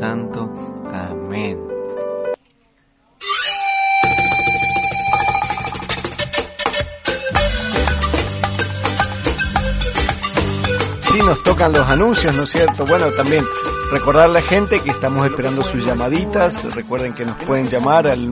Santo. Amén. Sí, nos tocan los anuncios, ¿no es cierto? Bueno, también recordar a la gente que estamos esperando sus llamaditas. Recuerden que nos pueden llamar al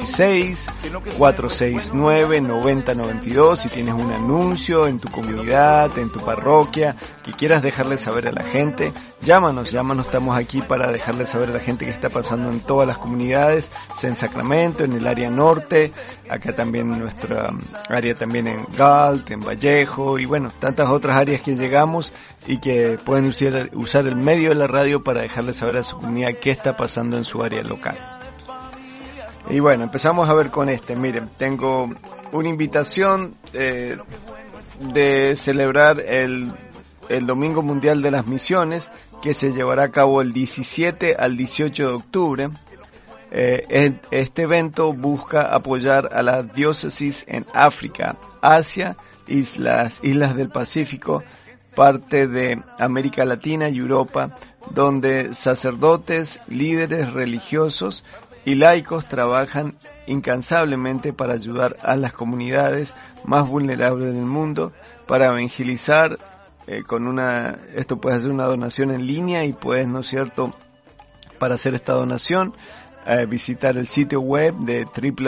916-469-9092 si tienes un anuncio en tu comunidad, en tu parroquia, que quieras dejarle saber a la gente. Llámanos, estamos aquí para dejarle saber a la gente que está pasando en todas las comunidades, sea en Sacramento, en el área norte, acá también en nuestra área también en Galt, en Vallejo, y bueno, tantas otras áreas que llegamos y que pueden usar el medio de la radio para dejarle saber a su comunidad qué está pasando en su área local. Y bueno, empezamos a ver con miren, tengo una invitación de celebrar el Domingo Mundial de las Misiones, que se llevará a cabo el 17 al 18 de octubre. Este evento busca apoyar a las diócesis en África, Asia, islas del Pacífico, parte de América Latina y Europa, donde sacerdotes, líderes religiosos y laicos trabajan incansablemente para ayudar a las comunidades más vulnerables del mundo, para evangelizar. Esto puedes hacer una donación en línea y puedes, ¿no es cierto?, para hacer esta donación, visitar el sitio web de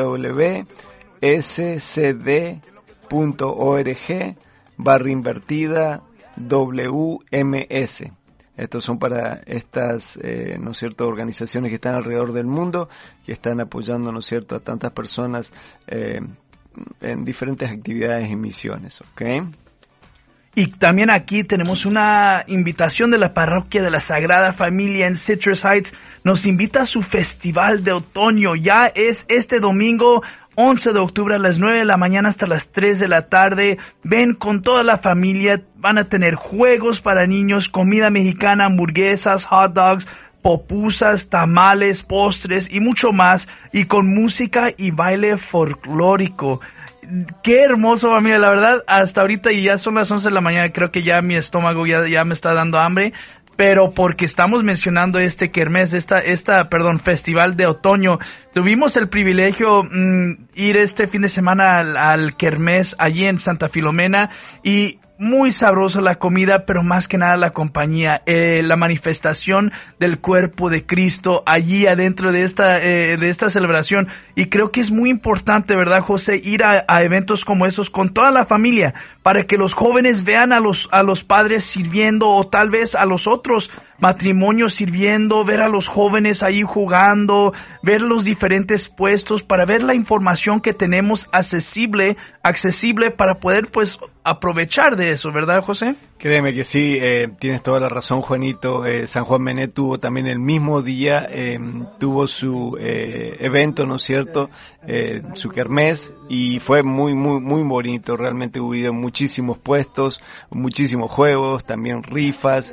www.scd.org/WMS. Estos son para estas, ¿no es cierto?, organizaciones que están alrededor del mundo, que están apoyando, ¿no es cierto?, a tantas personas en diferentes actividades y misiones, ¿ok? Y también aquí tenemos una invitación de la parroquia de la Sagrada Familia en Citrus Heights. Nos invita a su festival de otoño. Ya es este domingo 11 de octubre a las 9 de la mañana hasta las 3 de la tarde. Ven con toda la familia. Van a tener juegos para niños, comida mexicana, hamburguesas, hot dogs, popusas, tamales, postres y mucho más. Y con música y baile folclórico. Qué hermoso, familia, la verdad, hasta ahorita y ya son las 11 de la mañana, creo que ya mi estómago ya me está dando hambre, pero porque estamos mencionando kermés, festival de otoño. Tuvimos el privilegio ir este fin de semana al kermés allí en Santa Filomena y muy sabroso la comida, pero más que nada la compañía, la manifestación del cuerpo de Cristo allí adentro de esta celebración. Y creo que es muy importante, ¿verdad, José?, ir a eventos como esos con toda la familia, para que los jóvenes vean a los padres sirviendo, o tal vez a los otros matrimonios sirviendo, ver a los jóvenes ahí jugando, ver los diferentes puestos, para ver la información que tenemos accesible para poder pues aprovechar de eso, ¿verdad, José? Créeme que sí, tienes toda la razón, Juanito. San Juan Bené tuvo también el mismo día, tuvo su evento, ¿no es cierto?, su kermés, y fue muy, muy, muy bonito. Realmente hubo muchísimos puestos, muchísimos juegos, también rifas,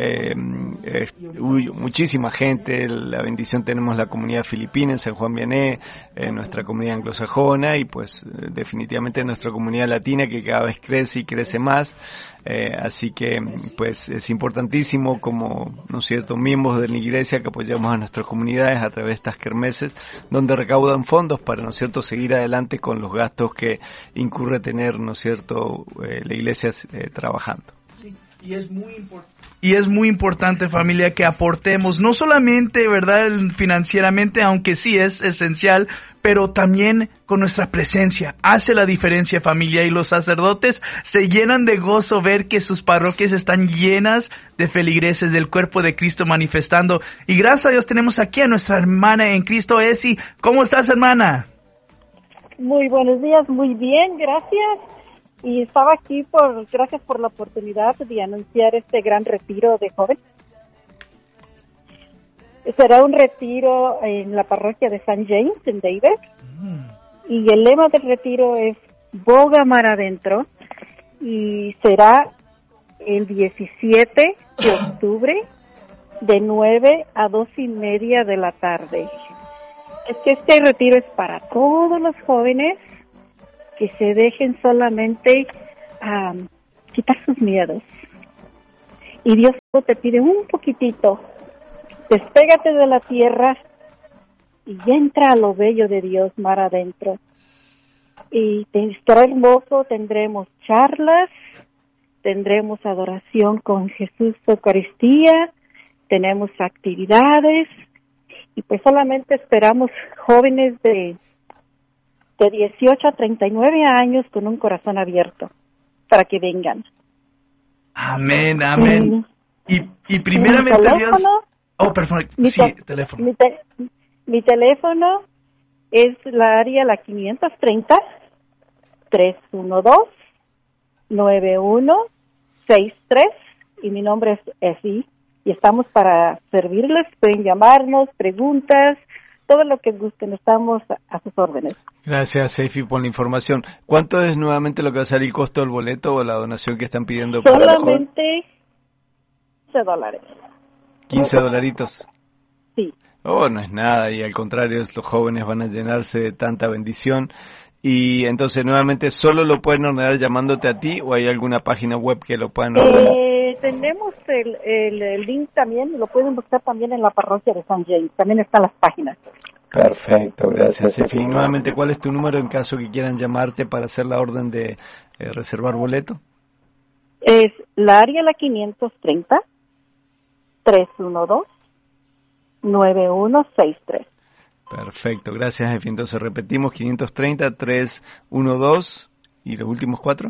hubo muchísima gente. La bendición, tenemos la comunidad filipina en San Juan Bené, nuestra comunidad anglosajona y pues definitivamente nuestra comunidad latina, que cada vez crece y crece más. Así que pues es importantísimo, como, ¿no es cierto?, miembros de la iglesia, que apoyamos a nuestras comunidades a través de estas kermeses, donde recaudan fondos para, ¿no es cierto?, seguir adelante con los gastos que incurre tener, ¿no es cierto?, la iglesia trabajando. Sí, y es muy importante, familia, que aportemos, no solamente, ¿verdad?, financieramente, aunque sí es esencial, pero también con nuestra presencia. Hace la diferencia, familia, y los sacerdotes se llenan de gozo ver que sus parroquias están llenas de feligreses del cuerpo de Cristo manifestando. Y gracias a Dios tenemos aquí a nuestra hermana en Cristo, Esi. ¿Cómo estás, hermana? Muy buenos días, muy bien, gracias. Y estaba aquí gracias por la oportunidad de anunciar este gran retiro de jóvenes. Será un retiro en la parroquia de St. James, en Davis. Y el lema del retiro es Boga Mar Adentro. Y será el 17 de octubre, de 9 a 2:30 de la tarde. Es que este retiro es para todos los jóvenes que se dejen solamente quitar sus miedos. Y Dios te pide un poquitito Despégate de la tierra y entra a lo bello de Dios mar adentro. Y estará hermoso, tendremos charlas, tendremos adoración con Jesús Eucaristía, tenemos actividades, y pues solamente esperamos jóvenes de 18 a 39 años con un corazón abierto para que vengan. Amén, amén. Y primeramente Dios... Oh, perdón, sí, teléfono. Mi teléfono es la área 530-312-9163 y mi nombre es Efi y estamos para servirles. Pueden llamarnos, preguntas, todo lo que gusten, estamos a sus órdenes. Gracias, Efi, por la información. ¿Cuánto es nuevamente lo que va a ser el costo del boleto o la donación que están pidiendo? Solamente $15. $15. Sí. Oh, no es nada, y al contrario, los jóvenes van a llenarse de tanta bendición. Y entonces, nuevamente, ¿solo lo pueden ordenar llamándote a ti o hay alguna página web que lo puedan ordenar? Tenemos el link también, lo pueden buscar también en la parroquia de St. James, también están las páginas. Perfecto, gracias, Efi. Y nuevamente, ¿cuál es tu número en caso que quieran llamarte para hacer la orden de reservar boleto? Es la área 530-312-9163. Perfecto, gracias, Efi. Entonces repetimos, 530-312 y los últimos 4.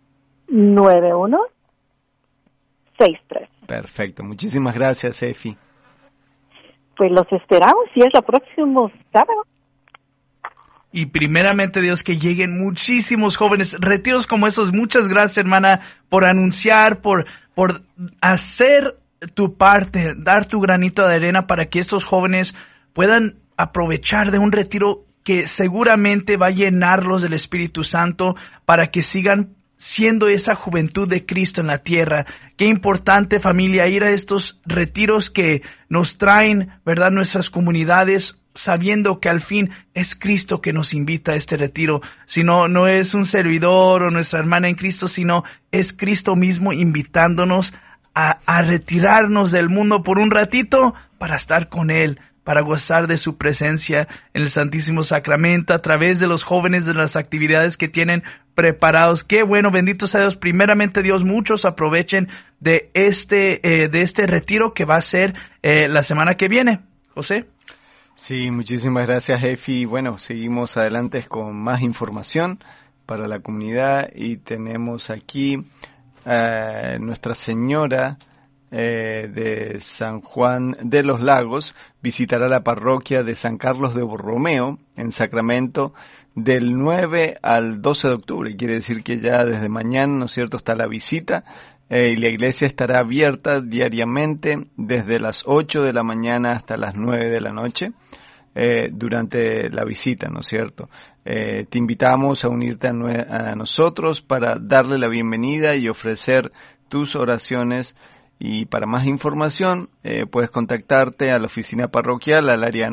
9163. Perfecto, muchísimas gracias, Efi. Pues los esperamos y es el próximo sábado. Y primeramente, Dios, que lleguen muchísimos jóvenes, retiros como esos. Muchas gracias, hermana, por anunciar, por hacer tu parte, dar tu granito de arena para que estos jóvenes puedan aprovechar de un retiro que seguramente va a llenarlos del Espíritu Santo para que sigan siendo esa juventud de Cristo en la tierra. Qué importante, familia, ir a estos retiros que nos traen, ¿verdad?, nuestras comunidades, sabiendo que al fin es Cristo que nos invita a este retiro. Si no es un servidor o nuestra hermana en Cristo, sino es Cristo mismo invitándonos a retirarnos del mundo por un ratito para estar con Él, para gozar de su presencia en el Santísimo Sacramento a través de los jóvenes, de las actividades que tienen preparados. Qué bueno, bendito sea Dios. Primeramente, Dios, muchos aprovechen de este retiro que va a ser la semana que viene. José. Sí, muchísimas gracias, Efi. Bueno, seguimos adelante con más información para la comunidad y tenemos aquí Nuestra Señora de San Juan de los Lagos visitará la parroquia de San Carlos de Borromeo en Sacramento del 9 al 12 de octubre. Quiere decir que ya desde mañana, ¿no es cierto?, está la visita y la iglesia estará abierta diariamente desde las 8 de la mañana hasta las 9 de la noche durante la visita, ¿no es cierto? Te invitamos a unirte a nosotros para darle la bienvenida y ofrecer tus oraciones. Y para más información puedes contactarte a la oficina parroquial al área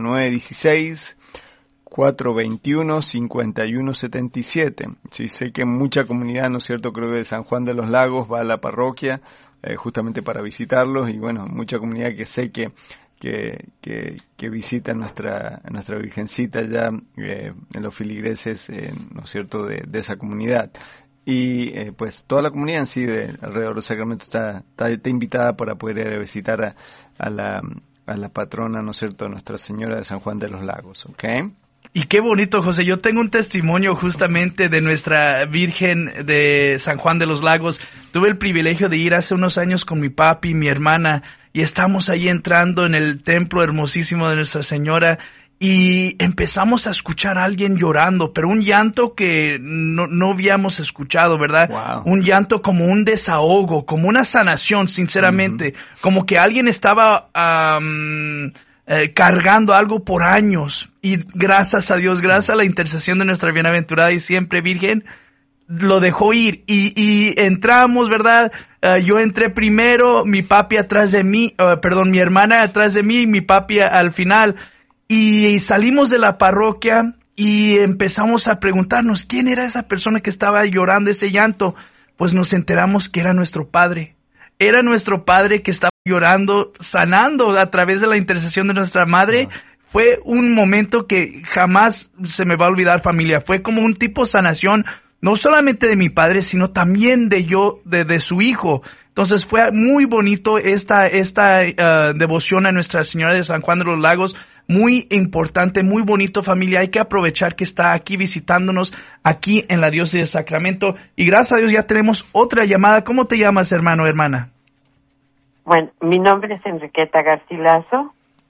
916-421-5177. Sí, sé que mucha comunidad, ¿no es cierto?, creo que de San Juan de los Lagos va a la parroquia justamente para visitarlos, y bueno, mucha comunidad que sé que visita nuestra Virgencita ya en los feligreses, ¿no es cierto?, de esa comunidad. Y pues toda la comunidad en sí de alrededor del Sacramento está invitada para poder ir a visitar a la patrona, ¿no es cierto?, Nuestra Señora de San Juan de los Lagos, ¿ok? Y qué bonito, José. Yo tengo un testimonio justamente de nuestra Virgen de San Juan de los Lagos. Tuve el privilegio de ir hace unos años con mi papi y mi hermana, y estamos ahí entrando en el templo hermosísimo de Nuestra Señora, y empezamos a escuchar a alguien llorando, pero un llanto que no habíamos escuchado, ¿verdad? Wow. Un llanto como un desahogo, como una sanación, sinceramente. Uh-huh. Como que alguien estaba cargando algo por años, y gracias a Dios, gracias a la intercesión de nuestra bienaventurada y siempre Virgen, lo dejó ir, y entramos, ¿verdad? Yo entré primero, mi papi atrás de mí, mi hermana atrás de mí, mi papi al final. Y salimos de la parroquia y empezamos a preguntarnos quién era esa persona que estaba llorando ese llanto. Pues nos enteramos que era nuestro padre. Era nuestro padre que estaba llorando, sanando a través de la intercesión de nuestra madre. Fue un momento que jamás se me va a olvidar, familia. Fue como un tipo de sanación, no solamente de mi padre, sino también de su hijo. Entonces fue muy bonito esta devoción a Nuestra Señora de San Juan de los Lagos. Muy importante, muy bonito, familia. Hay que aprovechar que está aquí visitándonos aquí en la Diócesis de Sacramento. Y gracias a Dios ya tenemos otra llamada. ¿Cómo te llamas, hermano o hermana? Bueno, mi nombre es Enriqueta Garcilaso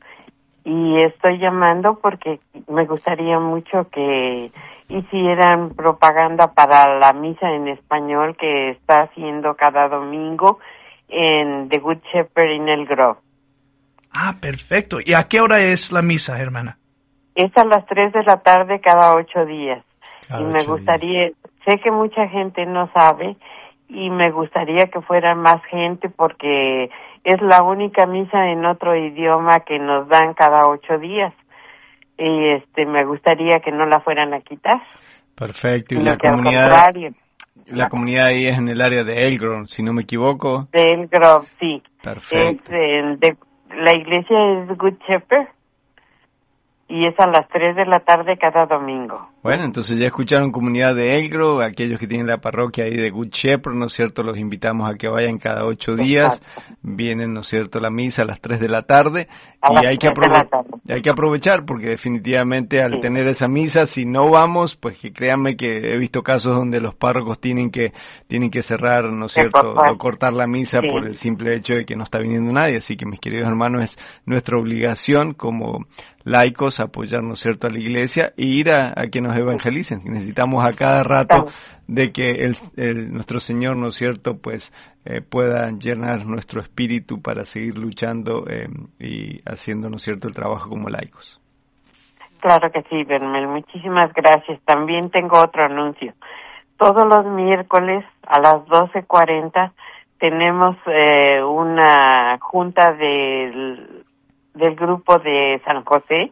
y estoy llamando porque me gustaría mucho que hicieran propaganda para la misa en español que está haciendo cada domingo en The Good Shepherd en El Grove. Ah, perfecto. ¿Y a qué hora es la misa, hermana? Es a las 3 de la tarde cada 8 días. Cada y me 8 gustaría, sé que mucha gente no sabe, y me gustaría que fuera más gente porque es la única misa en otro idioma que nos dan cada 8 días. Y me gustaría que no la fueran a quitar. Perfecto. Y Sino la que al comunidad, contrario. la comunidad ahí es en el área de Elgro, si no me equivoco. De El Grove, sí. Perfecto. La iglesia es Good Shepherd y es a las 3 de la tarde cada domingo. Bueno, entonces ya escucharon, comunidad de Elgro, aquellos que tienen la parroquia ahí de Good Shepherd, ¿no es cierto? Los invitamos a que vayan cada 8 días. Exacto. Vienen, ¿no es cierto?, la misa a las 3 de la tarde. A Y las hay que, 3 de la tarde. hay que aprovechar porque definitivamente al Sí. tener esa misa, si no vamos, pues que créanme que he visto casos donde los párrocos tienen que cerrar, ¿no es cierto?, o cortar la misa Sí. por el simple hecho de que no está viniendo nadie. Así que, mis queridos hermanos, es nuestra obligación como laicos apoyar, ¿no es cierto?, a la iglesia e ir a que nos evangelicen. Necesitamos a cada rato de que nuestro Señor, ¿no es cierto?, pues pueda llenar nuestro espíritu para seguir luchando y haciendo, ¿no es cierto?, el trabajo como laicos. Claro que sí, Bermel. Muchísimas gracias. También tengo otro anuncio. Todos los miércoles a las 12:40 tenemos una junta del grupo de San José.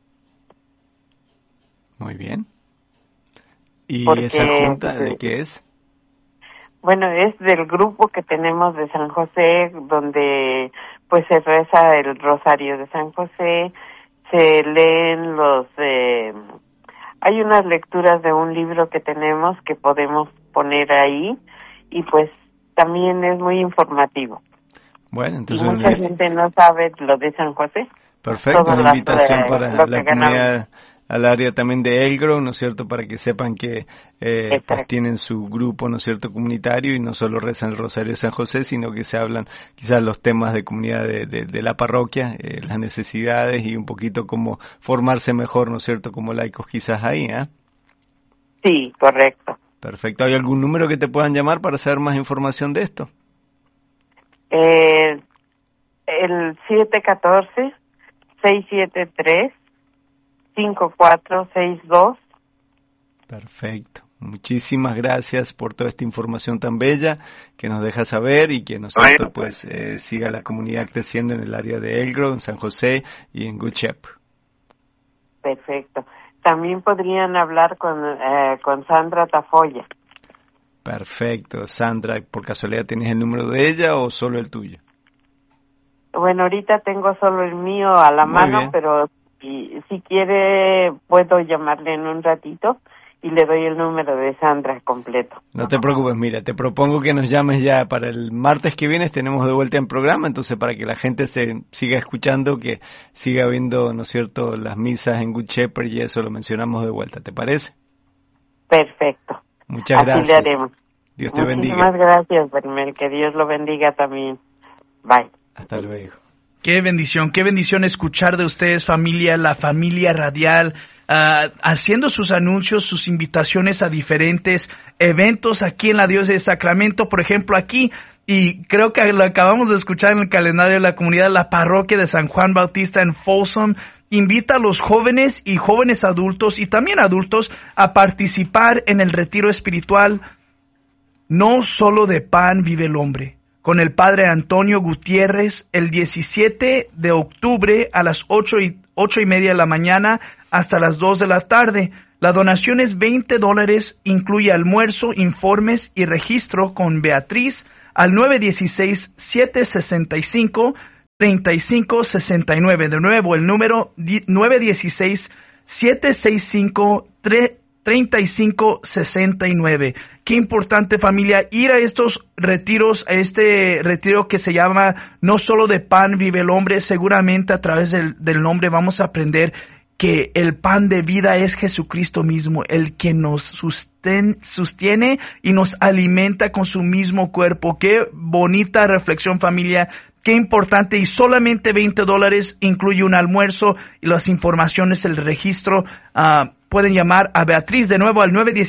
Muy bien. ¿Y Porque, esa junta de qué es? Bueno, es del grupo que tenemos de San José, donde pues se reza el rosario de San José, se leen hay unas lecturas de un libro que tenemos que podemos poner ahí y pues también es muy informativo. Bueno, Y entonces mucha gente no sabe lo de San José. perfecto, Todas una las, invitación para lo la que ganamos. comunidad, al área también de Elgro, ¿no es cierto?, para que sepan que pues Exacto. tienen su grupo, ¿no es cierto?, comunitario, y no solo rezan el Rosario de San José, sino que se hablan quizás los temas de comunidad de la parroquia, las necesidades y un poquito cómo formarse mejor, ¿no es cierto?, como laicos quizás ahí, ¿eh? Sí, correcto. Perfecto. ¿Hay algún número que te puedan llamar para saber más información de esto? El 714-673-5462. Perfecto. Muchísimas gracias por toda esta información tan bella que nos deja saber y que nosotros pues siga la comunidad creciendo en el área de Elgro, en San José y en Good Shepherd. Perfecto. También podrían hablar con Sandra Tafoya. Perfecto. Sandra, ¿por casualidad tienes el número de ella o solo el tuyo? Bueno, ahorita tengo solo el mío a la Muy mano, bien. pero si quiere puedo llamarle en un ratito y le doy el número de Sandra completo. No te preocupes, mira, te propongo que nos llames ya para el martes que viene, tenemos de vuelta en programa, entonces para que la gente se siga escuchando, que siga viendo, ¿no es cierto?, las misas en Good Shepherd, y eso lo mencionamos de vuelta, ¿te parece? Perfecto. Muchas Así gracias. le haremos. Dios te bendiga. Muchísimas gracias, Bermel. Que Dios lo bendiga también. Bye. Hasta luego. Qué bendición escuchar de ustedes, familia, la familia radial, haciendo sus anuncios, sus invitaciones a diferentes eventos aquí en la Diócesis de Sacramento. Por ejemplo, aquí, y creo que lo acabamos de escuchar en el calendario de la comunidad, la parroquia de San Juan Bautista en Folsom invita a los jóvenes y jóvenes adultos y también adultos a participar en el retiro espiritual. No solo de pan vive el hombre, con el padre Antonio Gutiérrez, el 17 de octubre a las 8:30 de la mañana hasta las 2 de la tarde. La donación es $20, incluye almuerzo, informes y registro con Beatriz al 916-765 916-765-3569. De nuevo, el número 916-765-3569. Qué importante, familia, ir a estos retiros, a este retiro que se llama No Solo de Pan Vive el Hombre. Seguramente a través del nombre vamos a aprender que el pan de vida es Jesucristo mismo, el que nos sostiene y nos alimenta con su mismo cuerpo. Qué bonita reflexión, familia. Qué importante, y solamente $20 incluye un almuerzo y las informaciones, el registro. Pueden llamar a Beatriz de nuevo al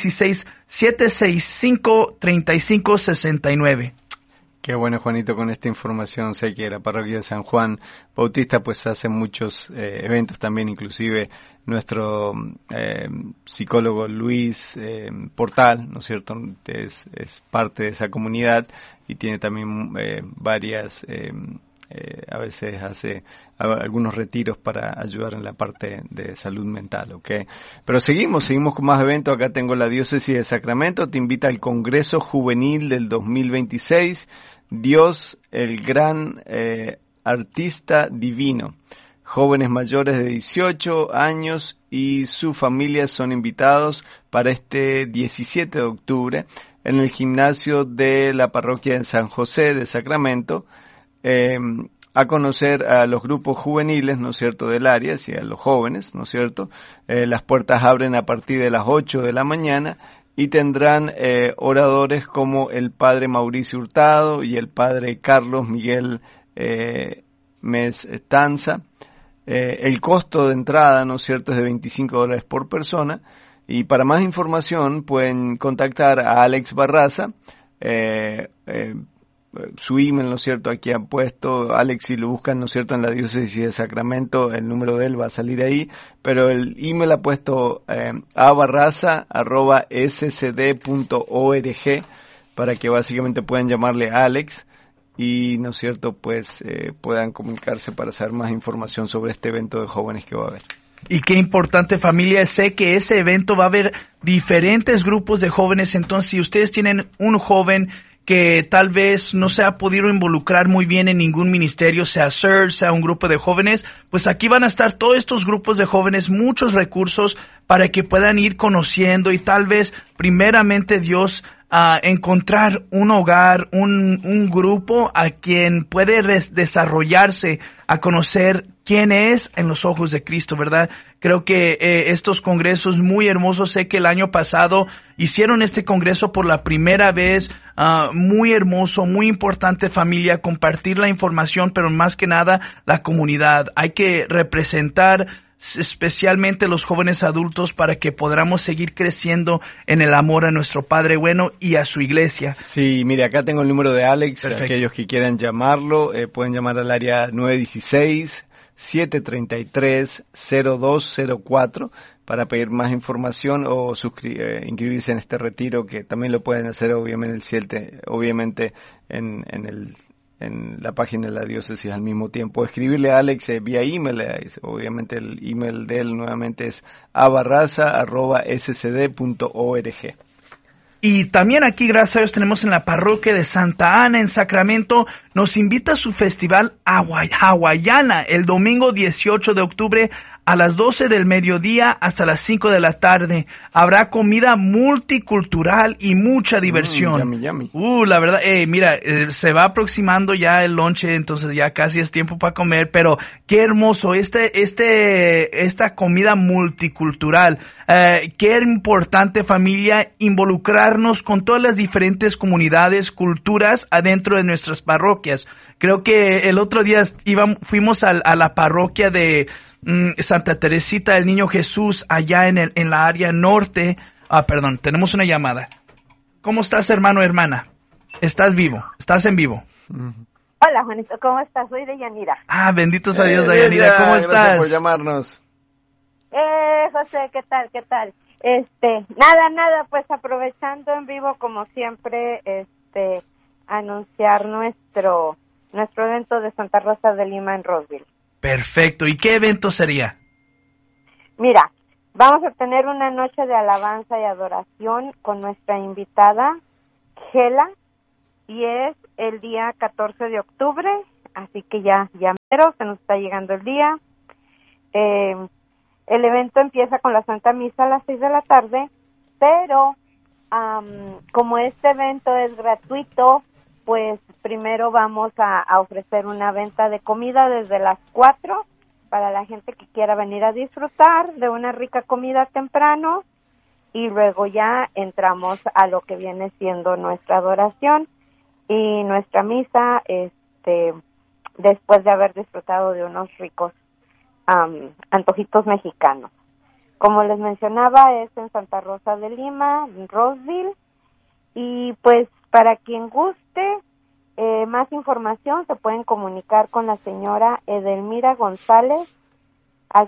916-765-3569. Qué bueno, Juanito, con esta información. Sé que la parroquia de San Juan Bautista pues hace muchos eventos también, inclusive nuestro psicólogo Luis Portal, ¿no es cierto?, es parte de esa comunidad y tiene también varias, a veces hace algunos retiros para ayudar en la parte de salud mental, ¿ok? Pero seguimos con más eventos. Acá tengo la Diócesis de Sacramento, te invita al Congreso Juvenil del 2026, Dios, el gran artista divino. Jóvenes mayores de 18 años y sus familias son invitados para este 17 de octubre en el gimnasio de la parroquia de San José de Sacramento, a conocer a los grupos juveniles, ¿no es cierto?, del área, y a los jóvenes, ¿no es cierto? Las puertas abren a partir de las 8 de la mañana y tendrán oradores como el padre Mauricio Hurtado y el padre Carlos Miguel Mestanza. El costo de entrada, ¿no es cierto?, es de $25 por persona, y para más información pueden contactar a Alex Barraza. Su email, ¿no es cierto?, aquí han puesto Alex, si lo buscan, ¿no es cierto?, en la Diócesis de Sacramento, el número de él va a salir ahí, pero el email ha puesto abarraza@scd.org, para que básicamente puedan llamarle a Alex y, ¿no es cierto?, pues puedan comunicarse para saber más información sobre este evento de jóvenes que va a haber. Y qué importante, familia, sé que ese evento va a haber diferentes grupos de jóvenes. Entonces, si ustedes tienen un joven que tal vez no se ha podido involucrar muy bien en ningún ministerio, sea CERD, sea un grupo de jóvenes, pues aquí van a estar todos estos grupos de jóvenes, muchos recursos para que puedan ir conociendo y tal vez primeramente Dios encontrar un hogar, un grupo a quien puede desarrollarse, a conocer quién es en los ojos de Cristo, ¿verdad? Creo que estos congresos muy hermosos, sé que el año pasado hicieron este congreso por la primera vez, muy hermoso, muy importante, familia, compartir la información, pero más que nada la comunidad. Hay que representar especialmente los jóvenes adultos para que podamos seguir creciendo en el amor a nuestro Padre bueno y a su iglesia. Sí, mire, acá tengo el número de Alex. Perfecto. Aquellos que quieran llamarlo, pueden llamar al área 916-733-0204 para pedir más información o inscribirse en este retiro, que también lo pueden hacer obviamente en la página de la diócesis al mismo tiempo. Escribirle a Alex vía email, obviamente el email de él nuevamente es abarraza@scd.org. Y también aquí, gracias a Dios, tenemos en la parroquia de Santa Ana, en Sacramento, nos invita a su festival hawaiana el domingo 18 de octubre a las 12 del mediodía hasta las 5 de la tarde. Habrá comida multicultural y mucha diversión. Yummy, yummy. La verdad, mira, se va aproximando ya el lonche, entonces ya casi es tiempo para comer, pero qué hermoso, esta comida multicultural. Qué importante, familia, involucrarnos con todas las diferentes comunidades, culturas adentro de nuestras parroquias. Creo que el otro día fuimos a la parroquia de Santa Teresita del Niño Jesús, allá en la área norte. Perdón, tenemos una llamada. ¿Cómo estás, hermano, hermana? ¿Estás vivo? ¿Estás en vivo? Hola, Juanito, ¿cómo estás? Soy Deyanira. Benditos a Dios, Deyanira. ¿Cómo estás? Gracias por llamarnos. José, ¿qué tal? Nada, pues aprovechando en vivo, como siempre, anunciar nuestro evento de Santa Rosa de Lima en Roseville. Perfecto. ¿Y qué evento sería? Mira, vamos a tener una noche de alabanza y adoración con nuestra invitada, Gela, y es el día 14 de octubre así que ya mero, se nos está llegando el día. El evento empieza con la Santa Misa a las 6 de la tarde, pero como este evento es gratuito, pues primero vamos a ofrecer una venta de comida desde las 4 para la gente que quiera venir a disfrutar de una rica comida temprano, y luego ya entramos a lo que viene siendo nuestra adoración y nuestra misa, después de haber disfrutado de unos ricos antojitos mexicanos. Como les mencionaba, es en Santa Rosa de Lima, en Roseville, y pues para quien guste más información se pueden comunicar con la señora Edelmira González al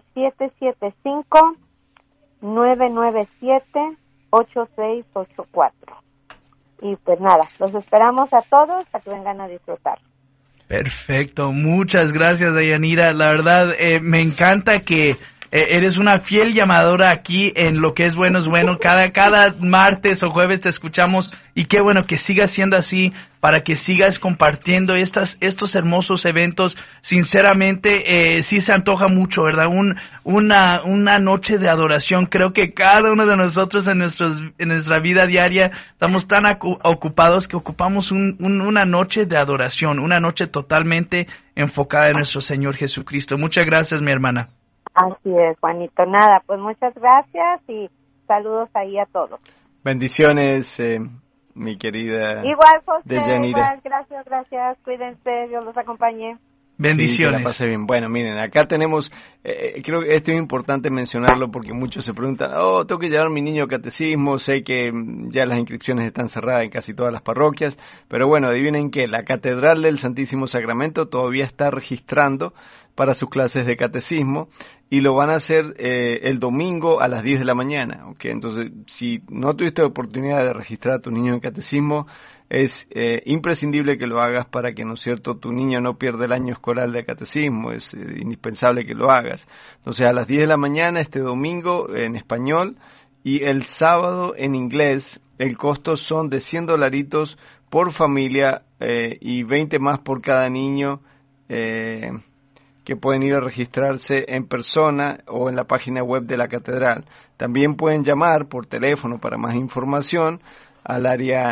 775-997-8684. Y pues nada, los esperamos a todos a que vengan a disfrutar. Perfecto, muchas gracias, Dayanira. La verdad, me encanta que eres una fiel llamadora aquí en Lo que es bueno es bueno. Cada martes o jueves te escuchamos, y qué bueno que sigas siendo así, para que sigas compartiendo estos hermosos eventos. Sinceramente, sí se antoja mucho, ¿verdad? Una noche de adoración. Creo que cada uno de nosotros en nuestra vida diaria estamos tan ocupados que ocupamos una noche de adoración, una noche totalmente enfocada en nuestro Señor Jesucristo. Muchas gracias, mi hermana. Así es, Juanito. Nada, pues muchas gracias y saludos ahí a todos. Bendiciones, mi querida. Igual, José, Deyanira. Gracias. Cuídense, Dios los acompañe. Bendiciones. Sí, que la pase bien. Bueno, miren, acá tenemos, creo que esto es importante mencionarlo porque muchos se preguntan, tengo que llevar a mi niño a catecismo, sé que ya las inscripciones están cerradas en casi todas las parroquias, pero bueno, adivinen que la Catedral del Santísimo Sacramento todavía está registrando para sus clases de catecismo, y lo van a hacer el domingo a las 10 de la mañana, ¿ok? Entonces, si no tuviste oportunidad de registrar a tu niño en catecismo, es imprescindible que lo hagas para que, ¿no es cierto?, tu niño no pierda el año escolar de catecismo. Es indispensable que lo hagas. Entonces, a las 10 de la mañana este domingo en español, y el sábado en inglés. El costo son de $100 por familia y 20 más por cada niño, que pueden ir a registrarse en persona o en la página web de la catedral. También pueden llamar por teléfono para más información al área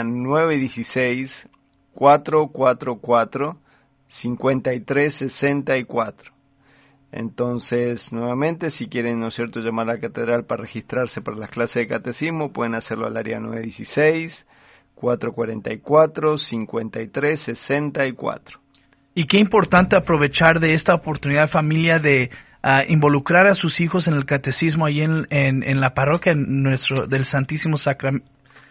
916-444-5364. Entonces, nuevamente, si quieren, ¿no es cierto?, llamar a la catedral para registrarse para las clases de catecismo, pueden hacerlo al área 916-444-5364. Y qué importante aprovechar de esta oportunidad, familia, de involucrar a sus hijos en el catecismo ahí en la parroquia del Santísimo Sacramento,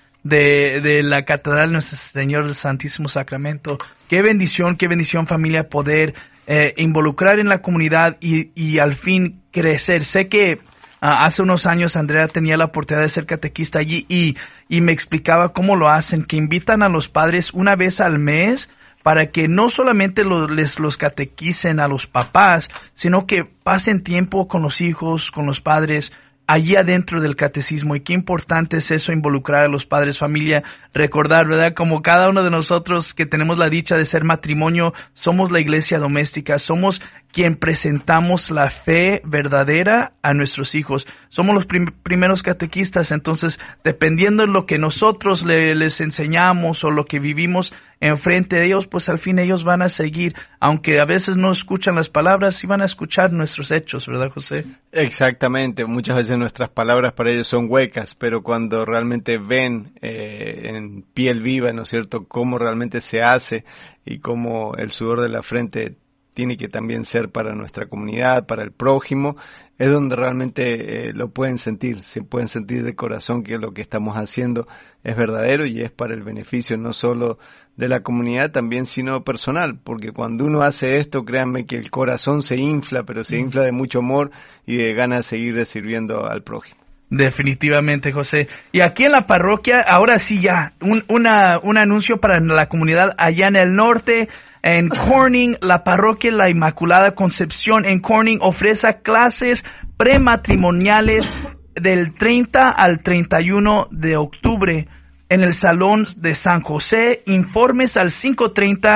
de la Catedral de Nuestro Señor del Santísimo Sacramento. Qué bendición, familia, poder involucrar en la comunidad y al fin crecer. Sé que hace unos años Andrea tenía la oportunidad de ser catequista allí y me explicaba cómo lo hacen, que invitan a los padres una vez al mes para que no solamente los catequicen a los papás, sino que pasen tiempo con los hijos, con los padres, allí adentro del catecismo. Y qué importante es eso, involucrar a los padres, familia, recordar, ¿verdad? Como cada uno de nosotros que tenemos la dicha de ser matrimonio, somos la iglesia doméstica, somos quien presentamos la fe verdadera a nuestros hijos. Somos los primeros catequistas, entonces, dependiendo de lo que nosotros les enseñamos o lo que vivimos enfrente de ellos, pues al fin ellos van a seguir, aunque a veces no escuchan las palabras, sí van a escuchar nuestros hechos, ¿verdad, José? Exactamente, muchas veces nuestras palabras para ellos son huecas, pero cuando realmente ven en piel viva, ¿no es cierto?, cómo realmente se hace y cómo el sudor de la frente tiene que también ser para nuestra comunidad, para el prójimo, es donde realmente lo pueden sentir, se pueden sentir de corazón que lo que estamos haciendo es verdadero y es para el beneficio no solo de la comunidad también, sino personal, porque cuando uno hace esto, créanme que el corazón se infla, pero se infla de mucho amor y de ganas de seguir sirviendo al prójimo. Definitivamente, José. Y aquí en la parroquia, ahora sí ya, un anuncio para la comunidad allá en el norte. En Corning, la parroquia La Inmaculada Concepción en Corning ofrece clases prematrimoniales del 30 al 31 de octubre en el Salón de San José. Informes al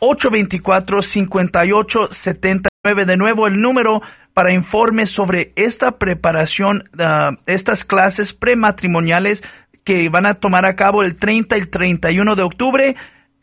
824-5879. De nuevo, el número para informes sobre esta preparación, estas clases prematrimoniales que van a tomar a cabo el 30 y el 31 de octubre,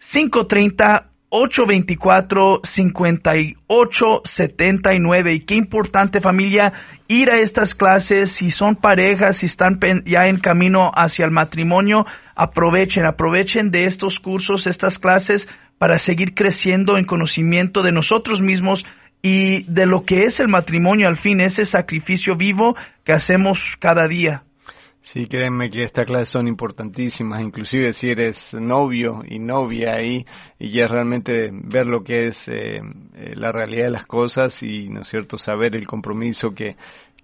530-824-5879. Y qué importante, familia, ir a estas clases. Si son parejas, si están ya en camino hacia el matrimonio, aprovechen de estos cursos, estas clases, para seguir creciendo en conocimiento de nosotros mismos y de lo que es el matrimonio, al fin, ese sacrificio vivo que hacemos cada día. Sí, créanme que estas clases son importantísimas, inclusive si eres novio y novia ahí, y ya realmente ver lo que es la realidad de las cosas y, ¿no es cierto?, saber el compromiso que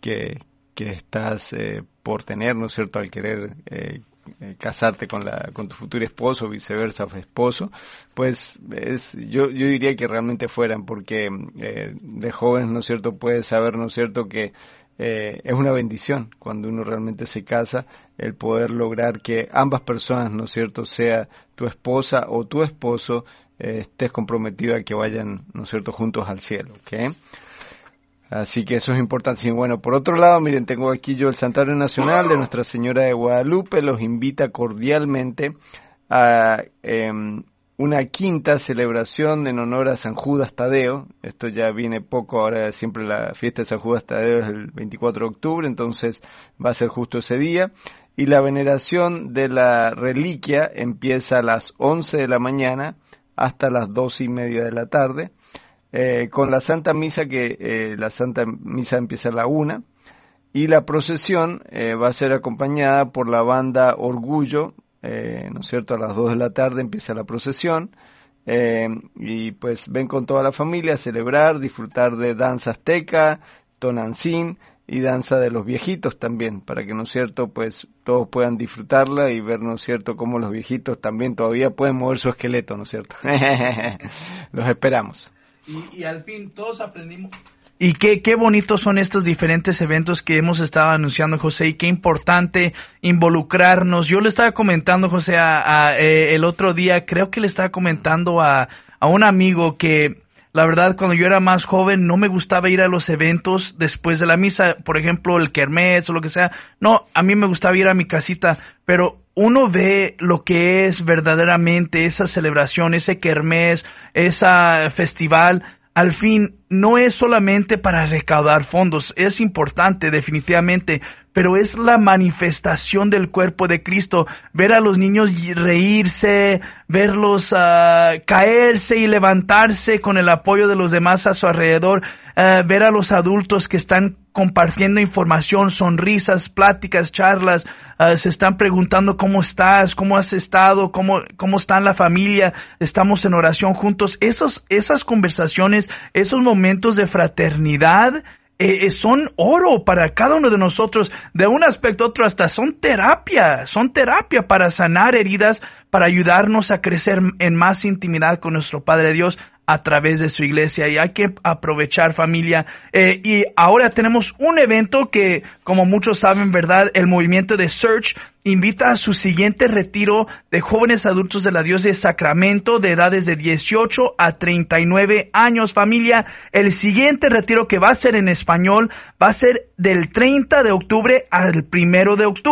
estás por tener, ¿no es cierto?, al querer casarte con tu futuro esposo o viceversa, esposo, pues yo diría que realmente fueran, porque de jóvenes, ¿no es cierto?, puedes saber, ¿no es cierto?, que es una bendición cuando uno realmente se casa, el poder lograr que ambas personas, ¿no es cierto?, sea tu esposa o tu esposo, estés comprometido a que vayan, ¿no es cierto?, juntos al cielo, ¿ok? Así que eso es importante. Y bueno, por otro lado, miren, tengo aquí yo el Santuario Nacional de Nuestra Señora de Guadalupe. Los invita cordialmente a una quinta celebración en honor a San Judas Tadeo. Esto ya viene poco, ahora siempre la fiesta de San Judas Tadeo es el 24 de octubre, entonces va a ser justo ese día. Y la veneración de la reliquia empieza a las 11 de la mañana hasta las 2:30 de la tarde. Con la Santa Misa, la Santa Misa empieza a la 1, y la procesión va a ser acompañada por la banda Orgullo, ¿no es cierto? A las 2 de la tarde empieza la procesión, y pues ven con toda la familia a celebrar, disfrutar de danza azteca, tonancín y danza de los viejitos también, para que, ¿no es cierto?, pues todos puedan disfrutarla y ver, ¿no es cierto?, cómo los viejitos también todavía pueden mover su esqueleto, ¿no es cierto? Los esperamos. Y al fin todos aprendimos. Y qué bonitos son estos diferentes eventos que hemos estado anunciando, José, y qué importante involucrarnos. Yo le estaba comentando, José, el otro día, creo que le estaba comentando a un amigo que, la verdad, cuando yo era más joven, no me gustaba ir a los eventos después de la misa, por ejemplo, el kermés o lo que sea. No, a mí me gustaba ir a mi casita, pero uno ve lo que es verdaderamente esa celebración, ese kermés, esa festival. Al fin, no es solamente para recaudar fondos, es importante definitivamente, pero es la manifestación del cuerpo de Cristo. Ver a los niños reírse, verlos caerse y levantarse con el apoyo de los demás a su alrededor, ver a los adultos que están compartiendo información, sonrisas, pláticas, charlas, se están preguntando cómo estás, cómo has estado, cómo está la familia, estamos en oración juntos. Esas conversaciones, esos momentos de fraternidad son oro para cada uno de nosotros. De un aspecto a otro, hasta son terapia para sanar heridas, para ayudarnos a crecer en más intimidad con nuestro Padre Dios a través de su iglesia, y hay que aprovechar, familia. Y ahora tenemos un evento que, como muchos saben, ¿verdad?, el movimiento de Search invita a su siguiente retiro de jóvenes adultos de la diócesis de Sacramento de edades de 18 a 39 años, familia. El siguiente retiro, que va a ser en español, va a ser del 30 de octubre al 1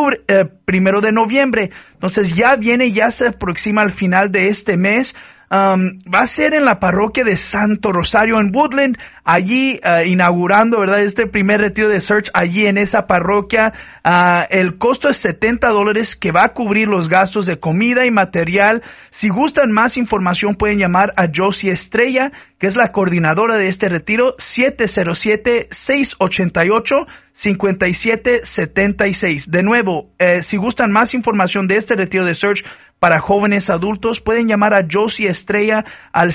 de noviembre. Entonces ya se aproxima al final de este mes. Va a ser en la parroquia de Santo Rosario en Woodland, allí inaugurando, ¿verdad?, este primer retiro de Search allí en esa parroquia. El costo es $70, que va a cubrir los gastos de comida y material. Si gustan más información, pueden llamar a Josie Estrella, que es la coordinadora de este retiro, 707-688-5776. De nuevo, si gustan más información de este retiro de Search para jóvenes adultos, pueden llamar a Josie Estrella al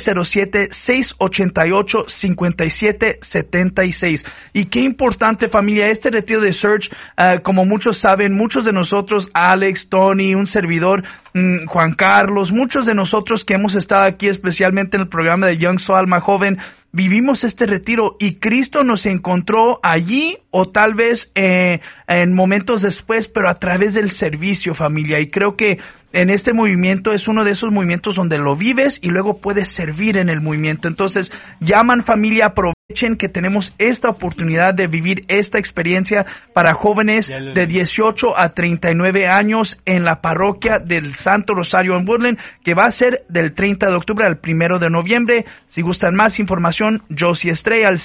707-688-5776. Y qué importante, familia, este retiro de Search, como muchos saben, muchos de nosotros, Alex, Tony, un servidor, Juan Carlos, muchos de nosotros que hemos estado aquí, especialmente en el programa de Young So Alma Joven, vivimos este retiro y Cristo nos encontró allí o tal vez en momentos después, pero a través del servicio, familia. Y creo que en este movimiento es uno de esos movimientos donde lo vives y luego puedes servir en el movimiento. Entonces, llaman, familia, aprovechen que tenemos esta oportunidad de vivir esta experiencia para jóvenes de 18 a 39 años en la parroquia del Santo Rosario en Woodland, que va a ser del 30 de octubre al 1 de noviembre. Si gustan más información, Josie Estrella al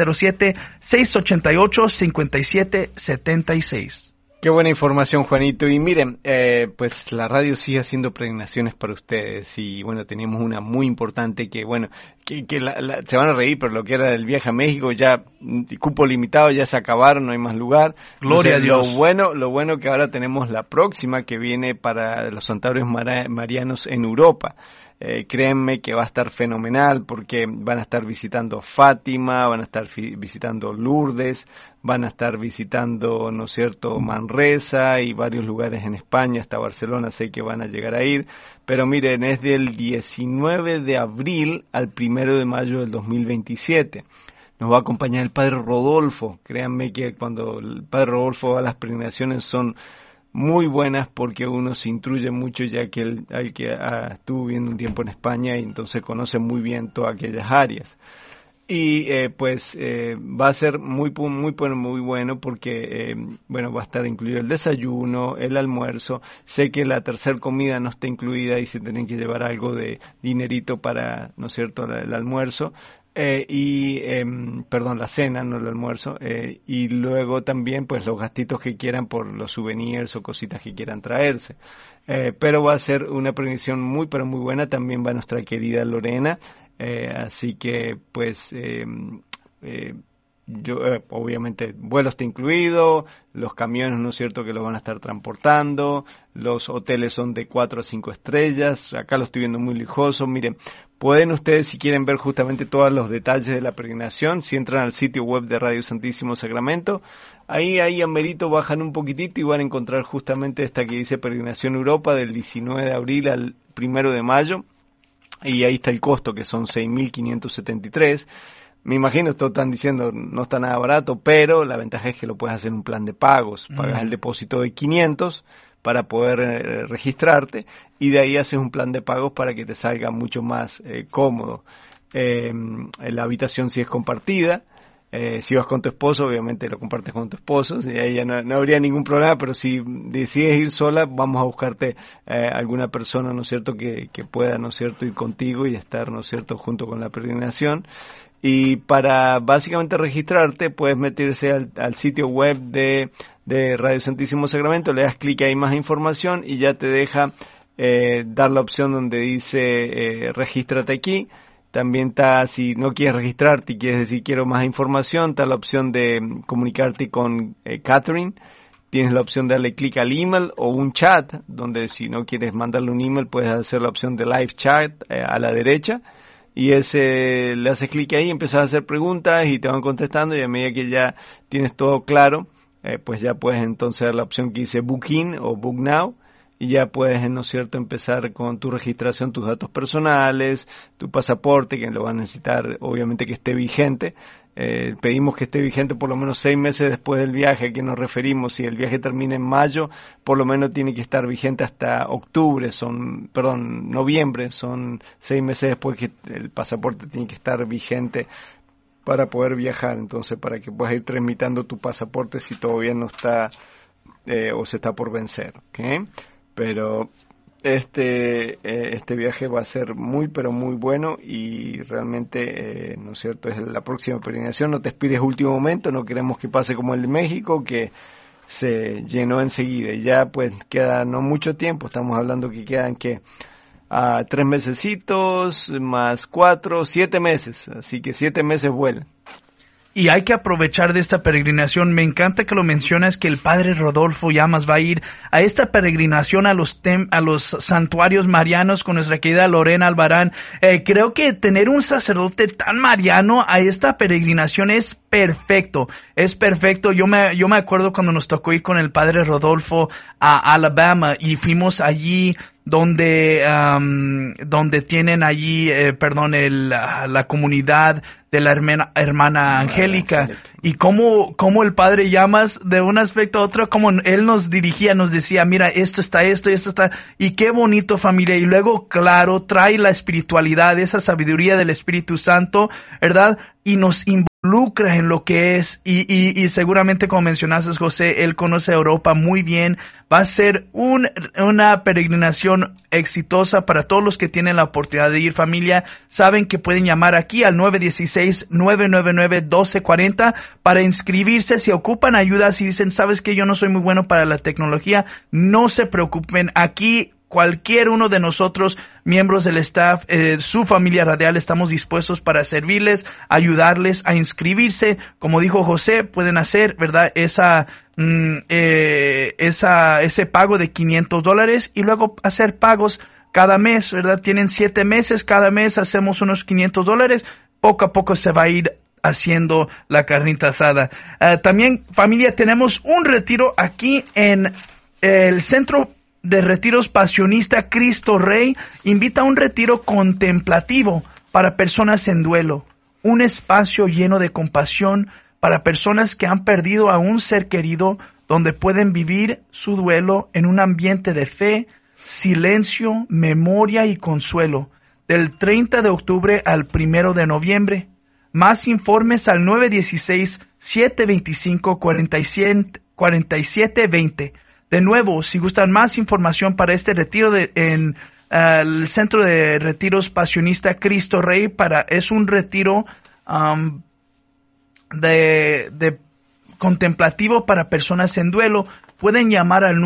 707-688-5776. Qué buena información, Juanito. Y miren, pues la radio sigue haciendo peregrinaciones para ustedes. Y bueno, teníamos una muy importante que, bueno, que se van a reír, pero lo que era el viaje a México, ya cupo limitado, ya se acabaron, no hay más lugar. Gloria a Dios. Lo bueno que ahora tenemos la próxima que viene para los santuarios marianos en Europa. Créanme que va a estar fenomenal porque van a estar visitando Fátima, van a estar visitando Lourdes, van a estar visitando, ¿no es cierto?, Manresa y varios lugares en España, hasta Barcelona sé que van a llegar a ir, pero miren, es del 19 de abril al 1 de mayo del 2027. Nos va a acompañar el Padre Rodolfo. Créanme que cuando el Padre Rodolfo va a las peregrinaciones son muy buenas porque uno se instruye mucho, ya que él estuvo viviendo un tiempo en España y entonces conoce muy bien todas aquellas áreas. Y va a ser muy bueno porque bueno, va a estar incluido el desayuno, el almuerzo. Sé que la tercera comida no está incluida y se tienen que llevar algo de dinerito para, ¿no es cierto?, el almuerzo. La cena, no el almuerzo, y luego también pues los gastitos que quieran por los souvenirs o cositas que quieran traerse. Pero va a ser una peregrinación muy buena. También va nuestra querida Lorena, así que pues obviamente vuelo está incluido, los camiones, ¿no es cierto?, que los van a estar transportando, los hoteles son de 4 a 5 estrellas, acá lo estoy viendo muy lujoso. Miren, pueden ustedes, si quieren ver justamente todos los detalles de la peregrinación, si entran al sitio web de Radio Santísimo Sacramento, ahí a merito bajan un poquitito y van a encontrar justamente esta que dice Peregrinación Europa del 19 de abril al 1 de mayo, y ahí está el costo, que son 6.573. Me imagino, esto están diciendo, no está nada barato, pero la ventaja es que lo puedes hacer en un plan de pagos. Pagas el depósito de 500 para poder registrarte y de ahí haces un plan de pagos para que te salga mucho más cómodo. La habitación si es compartida, si vas con tu esposo, obviamente lo compartes con tu esposo, y ahí ya no habría ningún problema, pero si decides ir sola, vamos a buscarte alguna persona, ¿no es cierto?, que pueda, ¿no es cierto?, ir contigo y estar, ¿no es cierto?, junto con la peregrinación. Y para básicamente registrarte, puedes meterse al sitio web de Radio Santísimo Sacramento, le das clic ahí, más información, y ya te deja dar la opción donde dice regístrate aquí. También está, si no quieres registrarte y quieres decir quiero más información, está la opción de comunicarte con Catherine. Tienes la opción de darle clic al email o un chat, donde si no quieres mandarle un email, puedes hacer la opción de live chat a la derecha. Y le haces clic ahí, empiezas a hacer preguntas y te van contestando, y a medida que ya tienes todo claro, pues ya puedes entonces dar la opción que dice Book In o Book Now, y ya puedes, ¿no es cierto?, empezar con tu registración, tus datos personales, tu pasaporte, que lo van a necesitar, obviamente que esté vigente. Pedimos que esté vigente por lo menos 6 meses después del viaje. ¿A qué nos referimos? Si el viaje termina en mayo, por lo menos tiene que estar vigente hasta noviembre, son 6 meses después que el pasaporte tiene que estar vigente para poder viajar. Entonces, para que puedas ir tramitando tu pasaporte si todavía no está o se está por vencer, ¿ok? Pero este viaje va a ser muy bueno, y realmente, ¿no es cierto?, es la próxima peregrinación. No te expires último momento, no queremos que pase como el de México, que se llenó enseguida, y ya pues queda no mucho tiempo. Estamos hablando que quedan 3 mesecitos más 4, 7 meses, así que 7 meses vuelan. Y hay que aprovechar de esta peregrinación. Me encanta que lo mencionas, que el Padre Rodolfo Llamas va a ir a esta peregrinación a los santuarios marianos con nuestra querida Lorena Albarán. Creo que tener un sacerdote tan mariano a esta peregrinación es perfecto, es perfecto. Yo me acuerdo cuando nos tocó ir con el padre Rodolfo a Alabama y fuimos allí donde tienen allí, la comunidad de la hermana Angélica, y cómo el padre llamas de un aspecto a otro, como él nos dirigía, nos decía, mira, esto está, y qué bonito, familia. Y luego, claro, trae la espiritualidad, esa sabiduría del Espíritu Santo, ¿verdad? Y nos involucra en lo que es, y seguramente, como mencionaste, José, él conoce Europa muy bien. Va a ser una peregrinación exitosa para todos los que tienen la oportunidad de ir, familia. Saben que pueden llamar aquí al 916-999-1240 para inscribirse. Si ocupan ayuda, si dicen, sabes que yo no soy muy bueno para la tecnología, no se preocupen. Aquí cualquier uno de nosotros, miembros del staff, su familia radial, estamos dispuestos para servirles, ayudarles a inscribirse. Como dijo José, pueden hacer, ¿verdad?, ese pago de $500 y luego hacer pagos cada mes, ¿verdad? Tienen 7 meses, cada mes hacemos unos $500. Poco a poco se va a ir haciendo la carnita asada. También, familia, tenemos un retiro aquí en el Centro de Retiros Pasionista Cristo Rey. Invita a un retiro contemplativo para personas en duelo, un espacio lleno de compasión para personas que han perdido a un ser querido, donde pueden vivir su duelo en un ambiente de fe, silencio, memoria y consuelo, del 30 de octubre al 1 de noviembre. Más informes al 916-725-4720. De nuevo, si gustan más información para este retiro en el Centro de Retiros Pasionista Cristo Rey, es un retiro de contemplativo para personas en duelo, pueden llamar al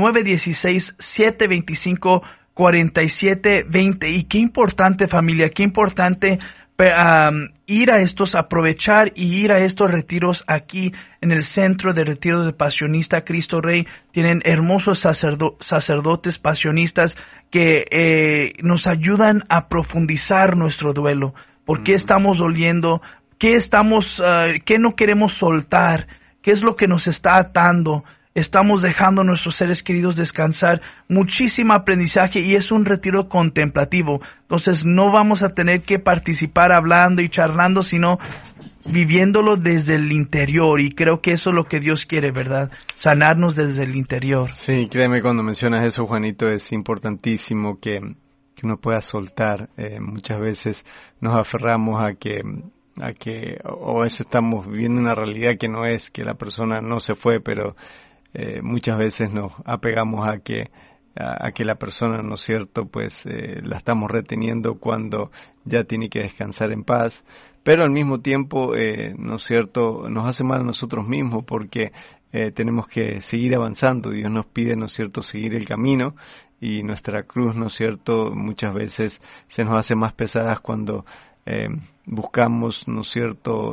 916-725-4720. Y qué importante, familia, qué importante ir a estos, aprovechar y ir a estos retiros aquí en el Centro de Retiros de Pasionista Cristo Rey. Tienen hermosos sacerdotes pasionistas que nos ayudan a profundizar nuestro duelo. ¿Por qué estamos doliendo? ¿Qué no queremos soltar? ¿Qué es lo que nos está atando? Estamos dejando a nuestros seres queridos descansar. Muchísimo aprendizaje, y es un retiro contemplativo. Entonces no vamos a tener que participar hablando y charlando, sino viviéndolo desde el interior. Y creo que eso es lo que Dios quiere, ¿verdad? Sanarnos desde el interior. Sí, créeme, cuando mencionas eso, Juanito, es importantísimo que uno pueda soltar. Muchas veces nos aferramos a que o a veces estamos viviendo una realidad que no es, que la persona no se fue, pero muchas veces nos apegamos a que la persona, ¿no es cierto?, pues la estamos reteniendo cuando ya tiene que descansar en paz, pero al mismo tiempo, ¿no es cierto?, nos hace mal a nosotros mismos, porque tenemos que seguir avanzando. Dios nos pide, ¿no es cierto?, seguir el camino, y nuestra cruz, ¿no es cierto?, muchas veces se nos hace más pesadas cuando buscamos, ¿no es cierto?,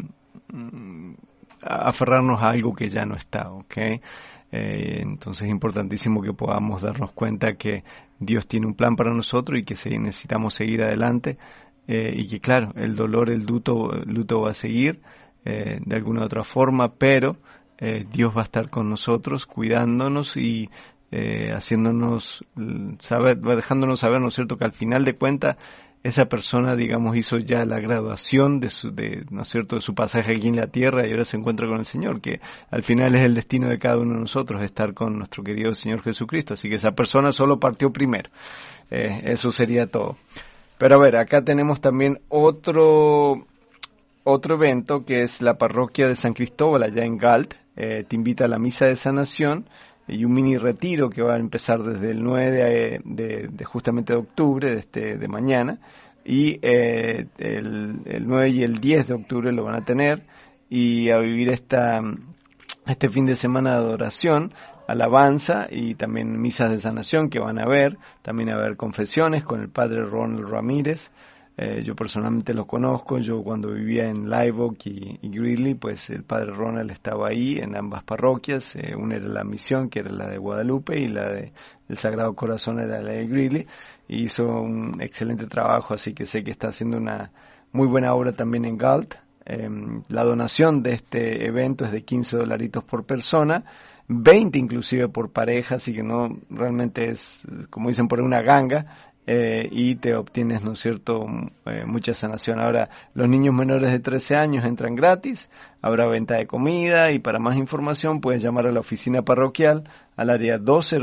aferrarnos a algo que ya no está, ¿ok? Entonces es importantísimo que podamos darnos cuenta que Dios tiene un plan para nosotros y que necesitamos seguir adelante, y que, claro, el dolor, el luto va a seguir de alguna u otra forma, pero Dios va a estar con nosotros, cuidándonos y haciéndonos saber, dejándonos saber, ¿no es cierto?, que al final de cuentas esa persona, digamos, hizo ya la graduación ¿no es cierto?, de su pasaje aquí en la tierra, y ahora se encuentra con el Señor, que al final es el destino de cada uno de nosotros, estar con nuestro querido Señor Jesucristo. Así que esa persona solo partió primero. Eso sería todo. Pero a ver, acá tenemos también otro evento, que es la parroquia de San Cristóbal, allá en Galt. Te invita a la misa de sanación y un mini retiro que va a empezar desde el 9 justamente de octubre, de mañana, y el 9 y el 10 de octubre lo van a tener, y a vivir este fin de semana de adoración, alabanza y también misas de sanación que van a haber, también a haber confesiones con el padre Ronald Ramírez. Yo personalmente lo conozco. Yo cuando vivía en Live Oak y Greeley, pues el padre Ronald estaba ahí en ambas parroquias. Una era la Misión, que era la de Guadalupe, y la del Sagrado Corazón era la de Greeley, y hizo un excelente trabajo, así que sé que está haciendo una muy buena obra también en Galt. La donación de este evento es de $15 por persona, 20 inclusive por pareja, así que no realmente es, como dicen, por una ganga, y te obtienes, ¿no es cierto?, mucha sanación. Ahora, los niños menores de 13 años entran gratis, habrá venta de comida, y para más información puedes llamar a la oficina parroquial al área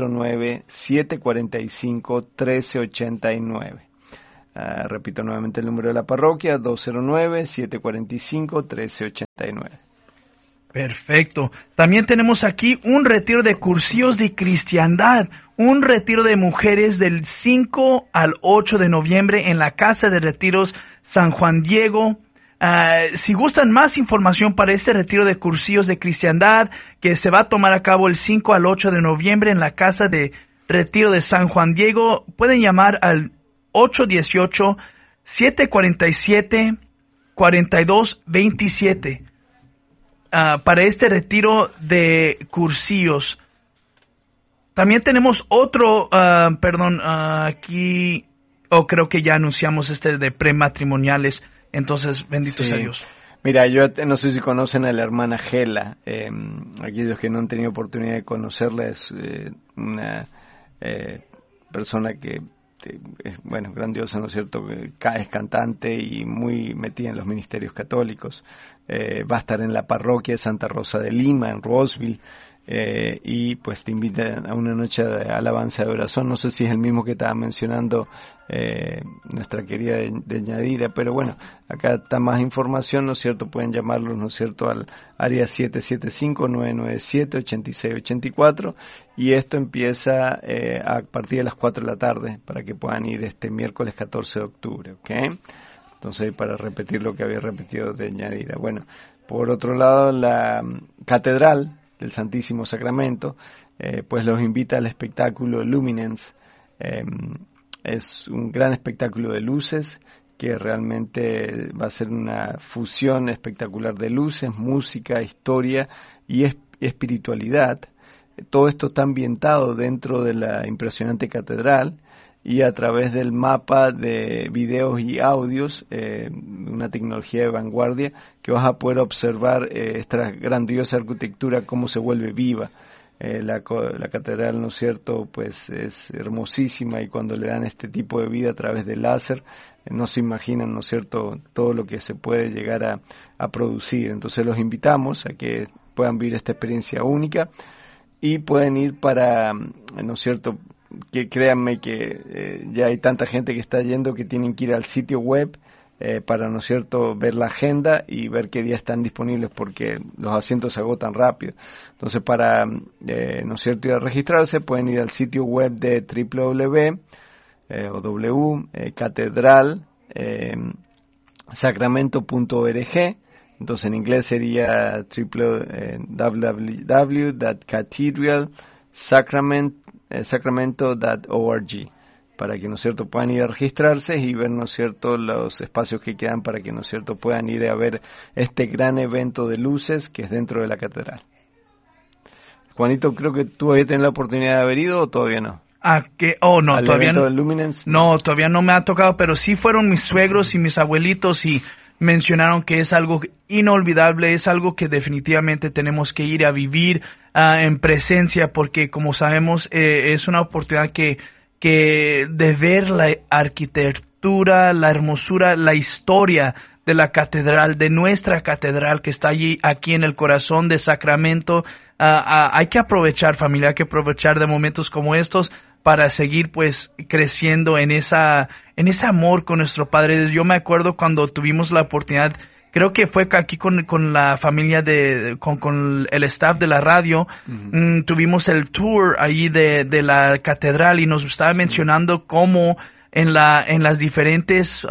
209-745-1389. Repito nuevamente el número de la parroquia, 209-745-1389. Perfecto. También tenemos aquí un retiro de cursillos de cristiandad, un retiro de mujeres del 5 al 8 de noviembre en la Casa de Retiros San Juan Diego. Si gustan más información para este retiro de cursillos de cristiandad que se va a tomar a cabo el 5 al 8 de noviembre en la Casa de Retiro de San Juan Diego, pueden llamar al 818-747-4227 para este retiro de cursillos. También tenemos otro, aquí, creo que ya anunciamos este de prematrimoniales, entonces bendito sea Dios. Mira, yo no sé si conocen a la hermana Gela, aquellos que no han tenido oportunidad de conocerla, es una persona que es, bueno, grandiosa, ¿no es cierto? Es cantante y muy metida en los ministerios católicos. Va a estar en la parroquia de Santa Rosa de Lima, en Roseville, y pues te invitan a una noche de alabanza de oración. No sé si es el mismo que estaba mencionando nuestra querida de Ñadira, pero bueno, acá está más información, ¿no es cierto? Pueden llamarlos, ¿no es cierto?, al área 775-997-8684, y esto empieza a partir de las 4 de la tarde para que puedan ir este miércoles 14 de octubre, ¿ok? Entonces, para repetir lo que había repetido de Ñadira. Bueno, por otro lado, la Catedral del Santísimo Sacramento, pues los invita al espectáculo Luminance. Es un gran espectáculo de luces que realmente va a ser una fusión espectacular de luces, música, historia y espiritualidad. Todo esto está ambientado dentro de la impresionante catedral y a través del mapa de videos y audios, una tecnología de vanguardia, que vas a poder observar esta grandiosa arquitectura, cómo se vuelve viva. La catedral, ¿no es cierto?, pues es hermosísima, y cuando le dan este tipo de vida a través del láser, no se imaginan, ¿no es cierto?, todo lo que se puede llegar a producir. Entonces los invitamos a que puedan vivir esta experiencia única y pueden ir para, ¿no es cierto?, que créanme que ya hay tanta gente que está yendo que tienen que ir al sitio web para, ¿no es cierto?, ver la agenda y ver qué días están disponibles, porque los asientos se agotan rápido. Entonces, para, ¿no es cierto?, ir a registrarse, pueden ir al sitio web de www.catedral-sacramento.org. Entonces, en inglés sería www.cathedral-sacramento.org, para que, ¿no es cierto?, puedan ir a registrarse y ver, ¿no es cierto?, los espacios que quedan para que, ¿no es cierto?, puedan ir a ver este gran evento de luces que es dentro de la catedral. Juanito, creo que tú habías tenido la oportunidad de haber ido, ¿o todavía no? No, todavía no. No, todavía no me ha tocado, pero sí fueron mis suegros y mis abuelitos y mencionaron que es algo inolvidable, es algo que definitivamente tenemos que ir a vivir en presencia, porque como sabemos es una oportunidad que de ver la arquitectura, la hermosura, la historia de la catedral, de nuestra catedral que está allí, aquí en el corazón de Sacramento. Hay que aprovechar, familia, hay que aprovechar de momentos como estos para seguir pues creciendo en ese amor con nuestro Padre. Yo me acuerdo cuando tuvimos la oportunidad, creo que fue aquí con la familia con el staff de la radio, tuvimos el tour ahí de la catedral, y nos estaba mencionando cómo en las diferentes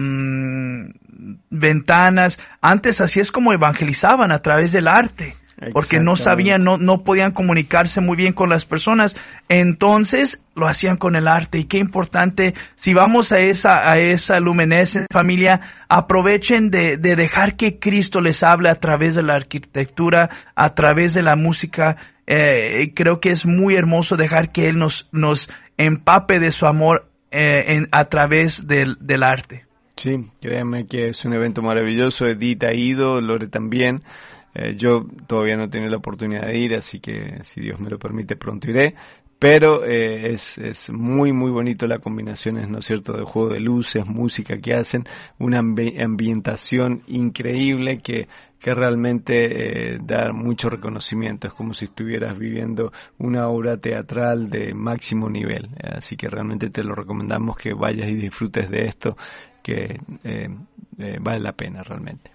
ventanas, antes así es como evangelizaban, a través del arte, porque no sabían, no podían comunicarse muy bien con las personas, entonces lo hacían con el arte. Y qué importante, si vamos a esa luminescencia, familia, aprovechen de dejar que Cristo les hable a través de la arquitectura, a través de la música. Creo que es muy hermoso dejar que Él nos empape de su amor a través del arte. Sí, créanme que es un evento maravilloso. Edith ha ido, Lore también. Yo todavía no he tenido la oportunidad de ir, así que si Dios me lo permite pronto iré. Pero es muy muy bonito la combinación, ¿no es cierto?, de juego de luces, música que hacen, una ambientación increíble que realmente da mucho reconocimiento. Es como si estuvieras viviendo una obra teatral de máximo nivel. Así que realmente te lo recomendamos que vayas y disfrutes de esto, que vale la pena realmente.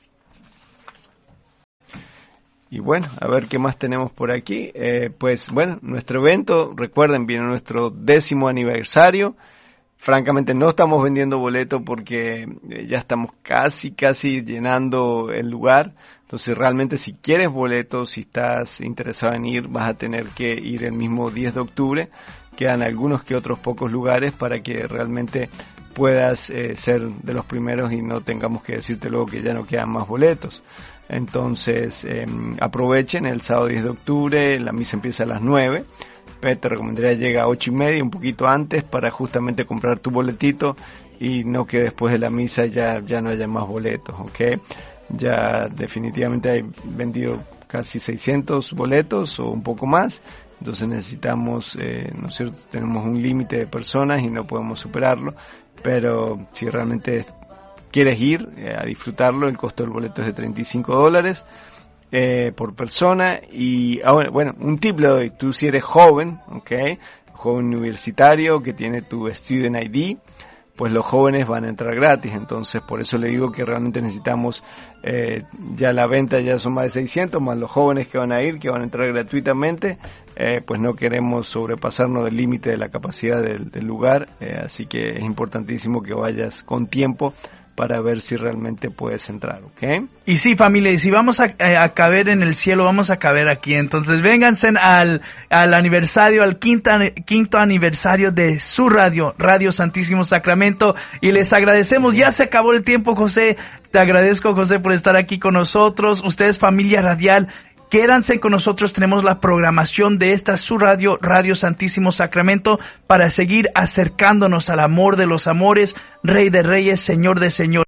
Y bueno, a ver qué más tenemos por aquí. Pues bueno, nuestro evento, recuerden, viene nuestro 10º aniversario. Francamente no estamos vendiendo boletos porque ya estamos casi llenando el lugar. Entonces realmente si quieres boletos, si estás interesado en ir, vas a tener que ir el mismo 10 de octubre. Quedan algunos que otros pocos lugares para que realmente puedas ser de los primeros y no tengamos que decirte luego que ya no quedan más boletos. Entonces aprovechen el sábado 10 de octubre, la misa empieza a las 9, te recomendaría llegar a 8:30, un poquito antes, para justamente comprar tu boletito y no que después de la misa ya no haya más boletos, ¿ok? Ya definitivamente hay vendido casi 600 boletos o un poco más, entonces necesitamos, ¿no es cierto?, tenemos un límite de personas y no podemos superarlo, pero si realmente quieres ir a disfrutarlo, el costo del boleto es de $35 por persona. Y bueno, un tip le doy: tú si eres joven, ¿okay?, joven universitario que tiene tu Student ID, pues los jóvenes van a entrar gratis. Entonces por eso le digo que realmente necesitamos, ya la venta ya son más de 600, más los jóvenes que van a ir, que van a entrar gratuitamente, pues no queremos sobrepasarnos del límite de la capacidad del lugar, así que es importantísimo que vayas con tiempo para ver si realmente puedes entrar, ¿ok? Y sí, familia, y si vamos a caber en el cielo, vamos a caber aquí. Entonces, vénganse al aniversario, al quinto aniversario de su radio, Radio Santísimo Sacramento, y les agradecemos. Ya se acabó el tiempo, José. Te agradezco, José, por estar aquí con nosotros. Ustedes, familia radial, quédanse con nosotros, tenemos la programación de esta su radio, Radio Santísimo Sacramento, para seguir acercándonos al amor de los amores, Rey de Reyes, Señor de Señores.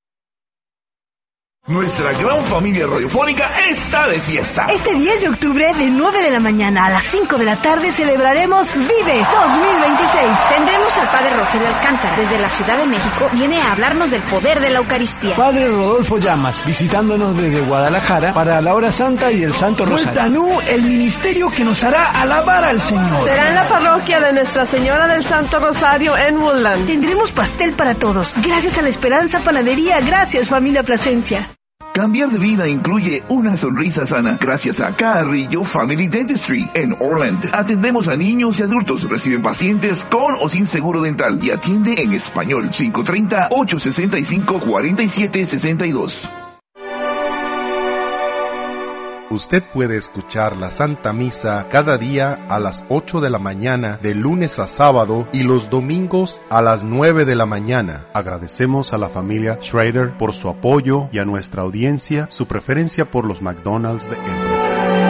Nuestra gran familia radiofónica está de fiesta. Este 10 de octubre, de 9 de la mañana a las 5 de la tarde, celebraremos Vive 2026. Tendremos al Padre Rogelio Alcántara. Desde la Ciudad de México viene a hablarnos del poder de la Eucaristía. Padre Rodolfo Llamas, visitándonos desde Guadalajara para la Hora Santa y el Santo Rosario. Tanú, el ministerio que nos hará alabar al Señor. Será en la parroquia de Nuestra Señora del Santo Rosario en Woodland. Tendremos pastel para todos, gracias a la Esperanza Panadería. Gracias, familia Plasencia. Cambiar de vida incluye una sonrisa sana gracias a Carrillo Family Dentistry en Orland. Atendemos a niños y adultos, reciben pacientes con o sin seguro dental y atiende en español. 530-865-4762. Usted puede escuchar la Santa Misa cada día a las 8 de la mañana, de lunes a sábado, y los domingos a las 9 de la mañana. Agradecemos a la familia Schrader por su apoyo y a nuestra audiencia su preferencia por los McDonald's de Embry.